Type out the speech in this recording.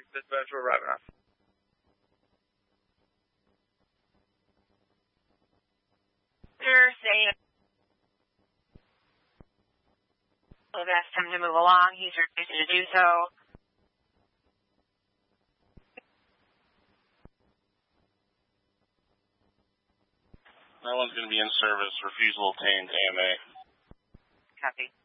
Dispatch, we're arriving up. You're saying we've asked him to move along. He's refusing to do so. No one's going to be in service. Refusal obtained, AMA. Copy.